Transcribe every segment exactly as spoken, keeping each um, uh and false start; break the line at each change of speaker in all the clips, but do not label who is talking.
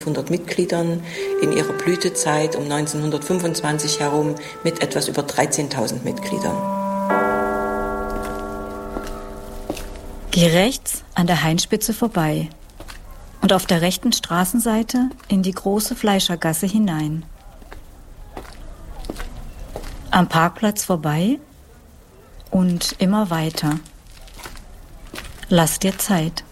hundert Mitgliedern, in ihrer Blütezeit um neunzehnhundertfünfundzwanzig herum mit etwas über dreizehntausend Mitgliedern.
Geh rechts an der Hainspitze vorbei und auf der rechten Straßenseite in die große Fleischergasse hinein. Am Parkplatz vorbei und immer weiter. Lass dir Zeit.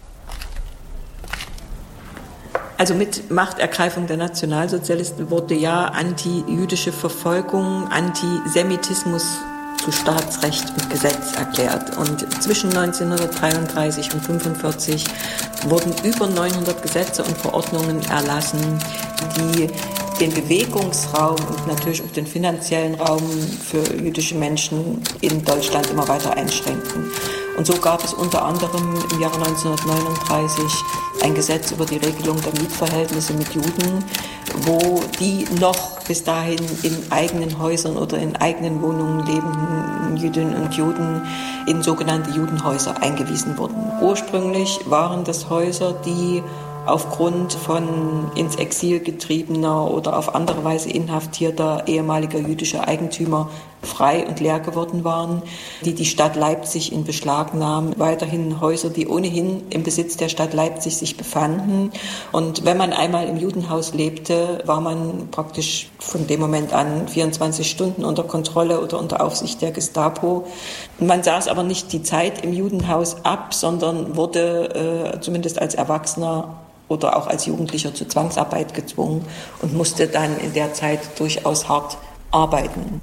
Also mit Machtergreifung der Nationalsozialisten wurde ja antijüdische Verfolgung, Antisemitismus zu Staatsrecht und Gesetz erklärt. Und zwischen neunzehnhundertdreiunddreißig und fünfundvierzig wurden über neunhundert Gesetze und Verordnungen erlassen, die den Bewegungsraum und natürlich auch den finanziellen Raum für jüdische Menschen in Deutschland immer weiter einschränkten. Und so gab es unter anderem im Jahre neunzehnhundertneununddreißig ein Gesetz über die Regelung der Mietverhältnisse mit Juden, wo die noch bis dahin in eigenen Häusern oder in eigenen Wohnungen lebenden Jüdinnen und Juden in sogenannte Judenhäuser eingewiesen wurden. Ursprünglich waren das Häuser, die aufgrund von ins Exil getriebener oder auf andere Weise inhaftierter ehemaliger jüdischer Eigentümer frei und leer geworden waren, die die Stadt Leipzig in Beschlag nahm. Weiterhin Häuser, die ohnehin im Besitz der Stadt Leipzig sich befanden. Und wenn man einmal im Judenhaus lebte, war man praktisch von dem Moment an vierundzwanzig Stunden unter Kontrolle oder unter Aufsicht der Gestapo. Man saß aber nicht die Zeit im Judenhaus ab, sondern wurde äh, zumindest als Erwachsener oder auch als Jugendlicher zur Zwangsarbeit gezwungen und musste dann in der Zeit durchaus hart arbeiten.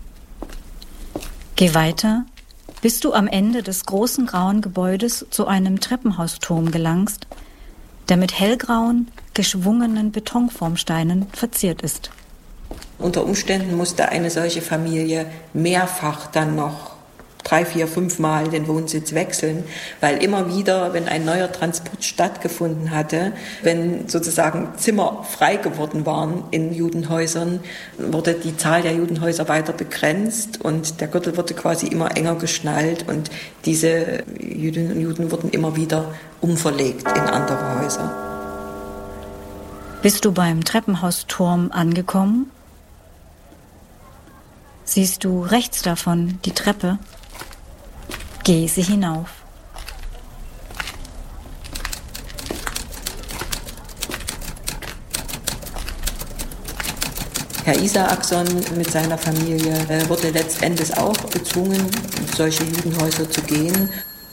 Geh weiter, bis du am Ende des großen grauen Gebäudes zu einem Treppenhausturm gelangst, der mit hellgrauen, geschwungenen Betonformsteinen verziert ist.
Unter Umständen musste eine solche Familie mehrfach dann noch drei, vier, fünf Mal den Wohnsitz wechseln, weil immer wieder, wenn ein neuer Transport stattgefunden hatte, wenn sozusagen Zimmer frei geworden waren in Judenhäusern, wurde die Zahl der Judenhäuser weiter begrenzt und der Gürtel wurde quasi immer enger geschnallt und diese Jüdinnen und Juden wurden immer wieder umverlegt in andere Häuser.
Bist du beim Treppenhausturm angekommen? Siehst du rechts davon die Treppe? Geh sie hinauf.
Herr Isaakson mit seiner Familie äh, wurde letztendlich auch gezwungen, in solche Judenhäuser zu gehen.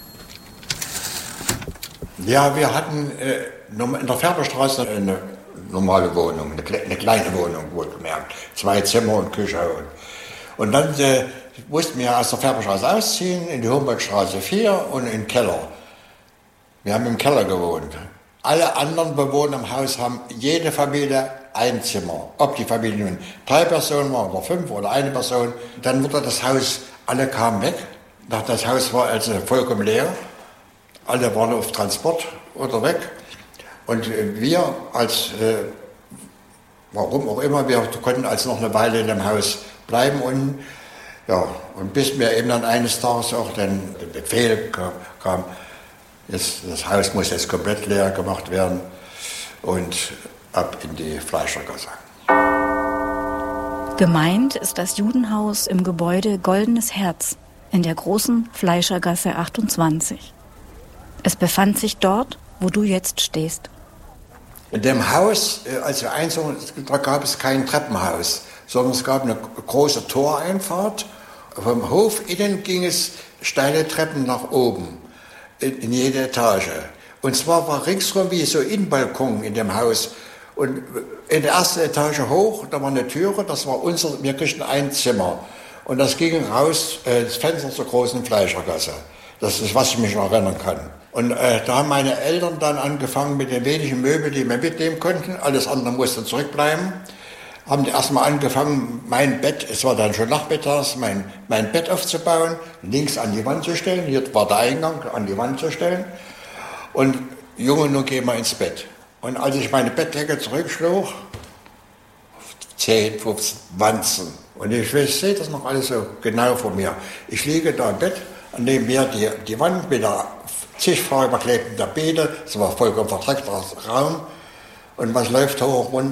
Ja, wir hatten äh, in der Färberstraße eine normale Wohnung, eine, eine kleine Wohnung, wohlgemerkt. Zwei Zimmer und Küche. Und, und dann äh, mussten wir aus der Färberstraße ausziehen, in die Humboldtstraße vier und in den Keller. Wir haben im Keller gewohnt. Alle anderen Bewohner im Haus haben jede Familie ein Zimmer. Ob die Familie nun drei Personen war oder fünf oder eine Person. Dann wurde das Haus, alle kamen weg. Das Haus war also vollkommen leer. Alle waren auf Transport oder weg. Und wir als, äh, warum auch immer, wir konnten also noch eine Weile in dem Haus bleiben. Und, ja, und bis mir eben dann eines Tages auch dann der Befehl kam, jetzt, das Haus muss jetzt komplett leer gemacht werden und ab in die Fleischergasse.
Gemeint ist das Judenhaus im Gebäude Goldenes Herz in der großen Fleischergasse achtundzwanzig. Es befand sich dort, wo du jetzt stehst.
In dem Haus, als wir einzogen, da gab es kein Treppenhaus, sondern es gab eine große Toreinfahrt. Vom Hof innen ging es steile Treppen nach oben, in, in jede Etage. Und zwar war ringsherum wie so Innenbalkon in dem Haus. Und in der ersten Etage hoch, da war eine Türe, das war unser, wir kriegten ein Zimmer. Und das ging raus, äh, das Fenster zur großen Fleischergasse. Das ist, was ich mich noch erinnern kann. Und äh, da haben meine Eltern dann angefangen mit den wenigen Möbeln, die wir mitnehmen konnten. Alles andere musste zurückbleiben. Haben die erstmal angefangen, mein Bett, es war dann schon nachmittags, mein, mein Bett aufzubauen, links an die Wand zu stellen. Hier war der Eingang, an die Wand zu stellen. Und Junge, nun gehen wir ins Bett. Und als ich meine Bettdecke zurückschlug, zehn, fünfzehn Wanzen. Und ich sehe das noch alles so genau vor mir. Ich liege da im Bett, neben mir die, die Wand mit der zigfach überklebten Tapete, es war vollkommen verdreckter Raum. Und was läuft hoch und runter?